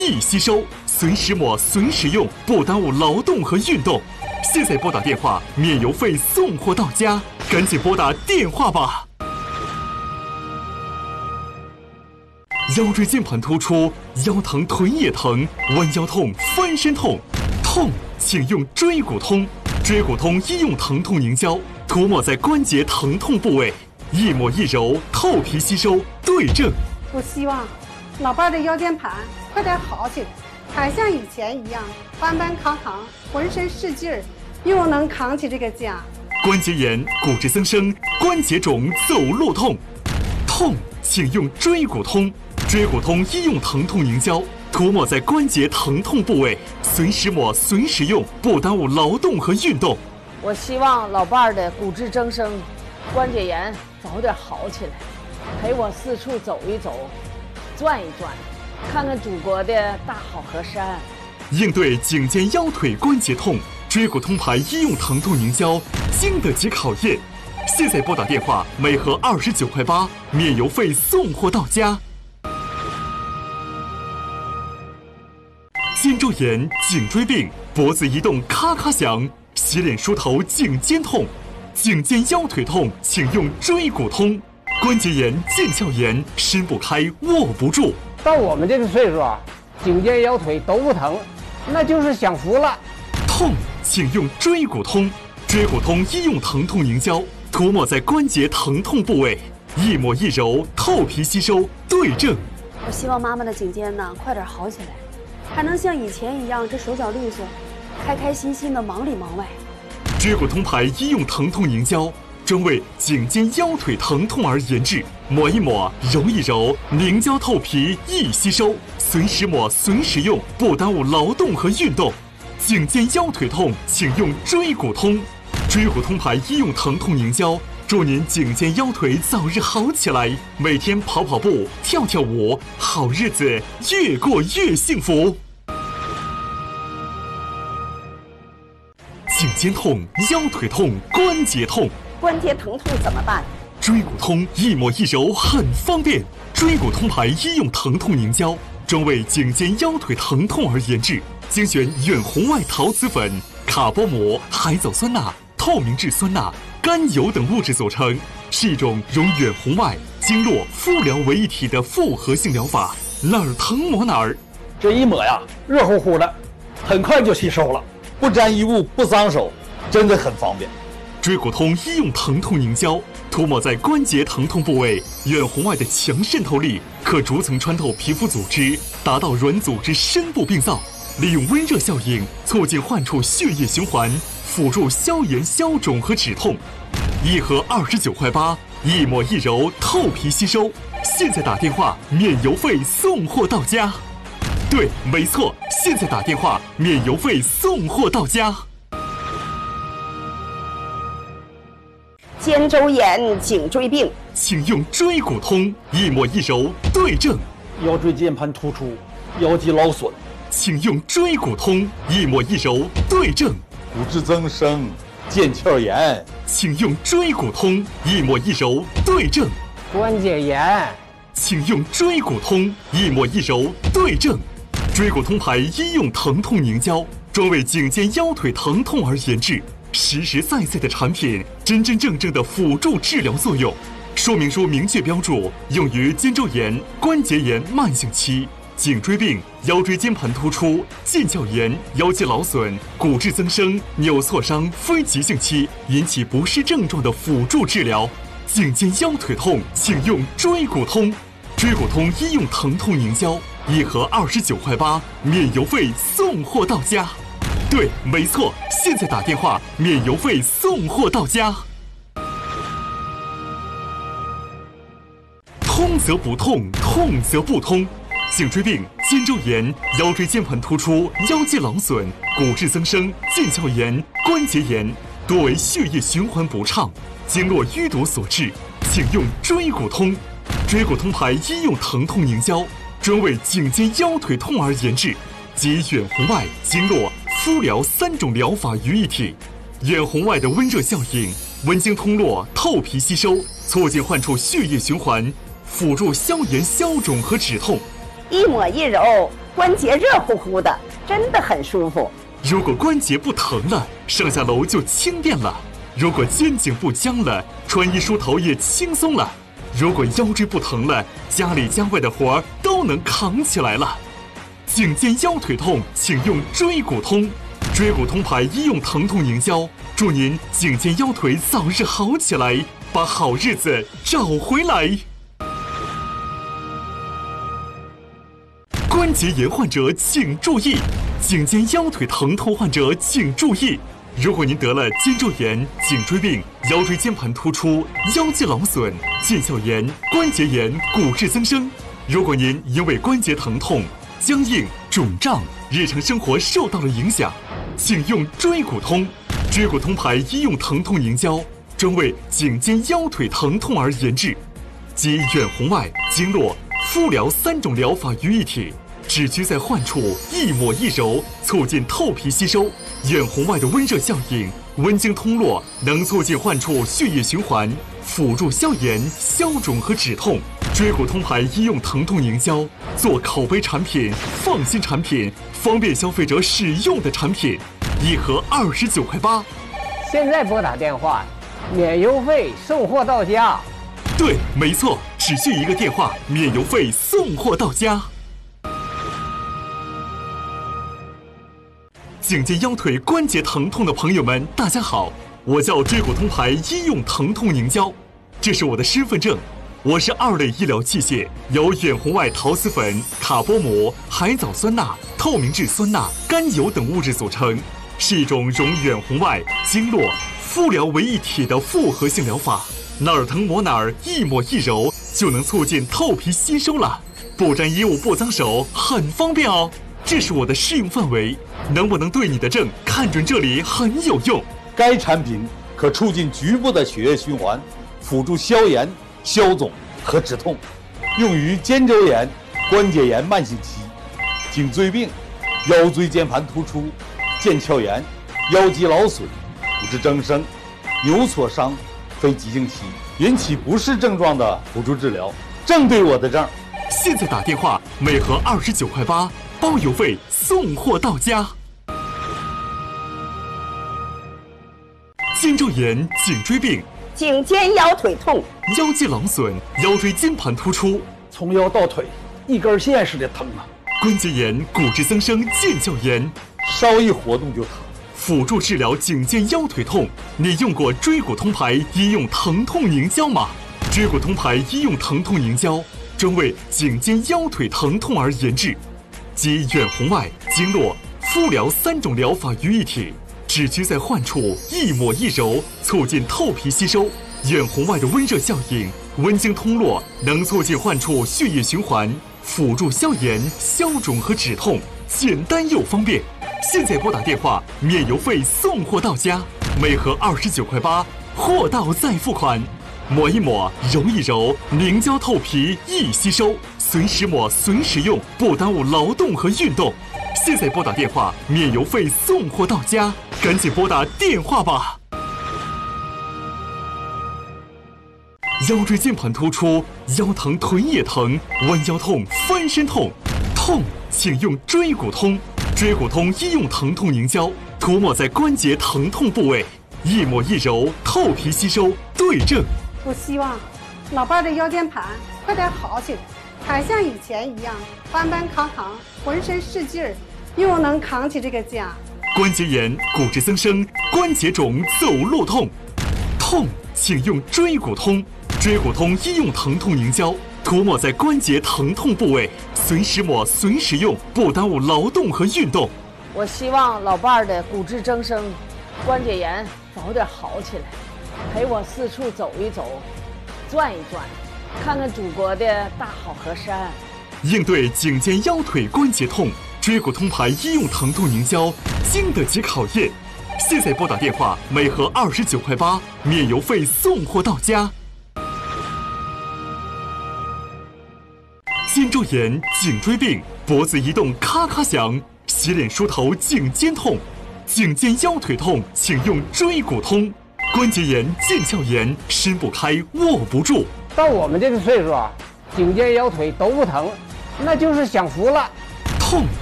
易吸收，随时抹随时用，不耽误劳动和运动。现在拨打电话，免邮费送货到家，赶紧拨打电话吧。腰椎间盘突出，腰疼臀也疼，弯腰痛、翻身痛，痛请用椎骨通。椎骨通医用疼痛凝胶，涂抹在关节疼痛部位，一抹一揉，透皮吸收，对症。 我希望老伴的腰间盘快点好起来，还像以前一样搬搬扛扛，浑身是劲儿，又能扛起这个家。 关节炎、骨质增生、关节肿、走路痛，痛请用椎骨通。椎骨通医用疼痛凝胶，涂抹在关节疼痛部位，随时抹随时用，不耽误劳动和运动。 我希望老伴儿的骨质增生、关节炎早点好起来，陪我四处走一走，转一转，看看祖国的大好河山。 应对颈肩腰腿关节痛，椎骨通牌医用疼痛凝胶经得起考验。现在拨打电话，每盒29.8块，免邮费送货到家。肩周炎、颈椎病、脖子移动咔咔响，洗脸梳头颈肩痛，颈肩腰腿痛请用椎骨通。关节炎、腱鞘炎，伸不开握不住。 到我们这个岁数啊，颈肩腰腿都不疼，那就是享福了。 痛请用椎骨通。椎骨通医用疼痛凝胶，涂抹在关节疼痛部位，一抹一揉，透皮吸收，对症。 我希望妈妈的颈肩呢快点好起来，还能像以前一样这手脚利索，开开心心的忙里忙外。 椎骨通牌医用疼痛凝胶，专为颈肩腰腿疼痛而研制，抹一抹，揉一揉，凝胶透皮，易吸收，随时抹随时用，不耽误劳动和运动。颈肩腰腿痛请用椎骨通。椎骨通牌医用疼痛凝胶，祝您颈肩腰腿早日好起来，每天跑跑步、跳跳舞，好日子越过越幸福。颈肩痛、腰腿痛、关节痛， 关节疼痛怎么办？ 椎骨通一抹一揉很方便。椎骨通牌医用疼痛凝胶，专为颈肩腰腿疼痛而研制，精选远红外陶瓷粉、卡波膜、海藻酸钠、透明质酸钠、甘油等物质组成，是一种融远红外、经络、敷疗为一体的复合性疗法，哪儿疼抹哪儿。 这一抹呀，热乎乎的，很快就吸收了，不沾衣物，不脏手，真的很方便。 椎骨通医用疼痛凝胶，涂抹在关节疼痛部位，远红外的强渗透力可逐层穿透皮肤组织，达到软组织深部病灶，利用温热效应促进患处血液循环，辅助消炎消肿和止痛。一盒29.8块，一抹一揉，透皮吸收。现在打电话，免邮费送货到家。对，没错，现在打电话，免邮费送货到家。 肩周炎、颈椎病， 请用椎骨通，一抹一揉，对症。 腰椎间盘突出，腰肌劳损， 请用椎骨通，一抹一揉，对症。 骨质增生、腱鞘炎， 请用椎骨通，一抹一揉，对症。 关节炎， 请用椎骨通，一抹一揉，对症。椎骨通牌医用疼痛凝胶，专为颈肩腰腿疼痛而研制，实实在在的产品，真真正正的辅助治疗作用。说明书明确标注，用于肩周炎、关节炎慢性期、颈椎病、腰椎间盘突出、腱鞘炎、腰肌劳损、骨质增生、扭挫伤非急性期引起不适症状的辅助治疗。颈肩腰腿痛，请用椎骨通。椎骨通医用疼痛凝胶，一盒29.8块，免邮费送货到家。对，没错，现在打电话，免邮费送货到家。通则不痛，痛则不通。颈椎病、肩周炎、腰椎间盘突出、腰肌劳损、骨质增生、腱鞘炎、关节炎，多为血液循环不畅、经络淤堵所致，请用椎骨通。椎骨通牌医用疼痛凝胶，专为颈肩腰腿痛而研制，集远红外、经络、敷疗3种疗法于一体。远红外的温热效应，温经通络，透皮吸收，促进患处血液循环，辅助消炎消肿和止痛。 一抹一揉， 关节热乎乎的，真的很舒服。 如果关节不疼了，上下楼就轻便了；如果肩颈不僵了，穿衣梳头也轻松了；如果腰椎不疼了，家里家外的活儿都能扛起来了。颈肩腰腿痛，请用椎骨通。椎骨通牌医用疼痛凝胶，祝您颈肩腰腿早日好起来，把好日子找回来。关节炎患者请注意，颈肩腰腿疼痛患者请注意。如果您得了肩周炎、颈椎病、腰椎间盘突出、腰肌劳损、腱鞘炎、关节炎、骨质增生，如果您因为关节疼痛、僵硬、肿胀，日常生活受到了影响，请用椎骨通。椎骨通牌医用疼痛凝胶，专为颈肩腰腿疼痛而研制，集远红外、经络、敷疗3种疗法于一体，只需在患处一抹一揉，促进透皮吸收。远红外的温热效应，温经通络，能促进患处血液循环，辅助消炎、消肿和止痛。椎骨通牌医用疼痛凝胶，做口碑产品、放心产品、方便消费者使用的产品，一盒29.8块。 现在拨打电话，免邮费送货到家。 对，没错，只需一个电话，免邮费送货到家。颈肩腰腿关节疼痛的朋友们，大家好，我叫椎骨通牌医用疼痛凝胶，这是我的身份证。我是2类医疗器械，由远红外陶瓷粉、卡波膜、海藻酸钠、透明质酸钠、甘油等物质组成，是一种融远红外、经络、敷疗为一体的复合性疗法。哪儿疼抹哪儿，一抹一揉就能促进透皮吸收了，不沾衣物不脏手，很方便哦。这是我的适用范围，能不能对你的症看准这里很有用。 该产品可促进局部的血液循环，辅助消炎、消肿和止痛，用于肩周炎、关节炎慢性期、颈椎病、腰椎间盘突出、腱鞘炎、腰肌劳损、骨质增生、扭挫伤、非急性期引起不适症状的辅助治疗，正对我的症。 现在打电话，每盒29.8块，包邮费送货到家。肩周炎、颈椎病、 颈肩腰腿痛、 腰肌劳损、腰椎间盘突出， 从腰到腿一根线似的疼啊！ 关节炎、骨质增生、腱鞘炎， 稍一活动就疼。 辅助治疗颈肩腰腿痛，你用过椎骨通牌医用疼痛凝胶吗？椎骨通牌医用疼痛凝胶，专为颈肩腰腿疼痛而研制，集远红外、经络、敷疗3种疗法于一体，只需在患处一抹一揉，促进透皮吸收。远红外的温热效应，温经通络，能促进患处血液循环，辅助消炎、消肿和止痛，简单又方便。现在拨打电话，免邮费送货到家，每盒29.8块，货到再付款。抹一抹，揉一揉，凝胶透皮易吸收，随时抹随时用，不耽误劳动和运动。现在拨打电话，免邮费送货到家，赶紧拨打电话吧。腰椎间盘突出，腰疼腿也疼，弯腰痛、翻身痛，痛请用椎骨通。椎骨通医用疼痛凝胶，涂抹在关节疼痛部位，一抹一揉，透皮吸收，对症。 我希望老伴的腰间盘快点好起来，还像以前一样搬搬扛扛，浑身是劲儿，又能扛起这个家。 关节炎、骨质增生、关节肿、走路痛，痛请用椎骨通。椎骨通医用疼痛凝胶，涂抹在关节疼痛部位，随时抹随时用，不耽误劳动和运动。 我希望老伴儿的骨质增生、关节炎早点好起来，陪我四处走一走，转一转，看看祖国的大好河山。 应对颈肩腰腿关节痛，椎骨通牌医用疼痛凝胶经得起考验。现在拨打电话，每盒29.8块，免邮费送货到家。肩周炎、颈椎病、脖子移动咔咔响，洗脸梳头颈肩痛，颈肩腰腿痛请用椎骨通。关节炎、腱鞘炎，伸不开握不住。 到我们这个岁数啊，颈肩腰腿都不疼，那就是享福了。 痛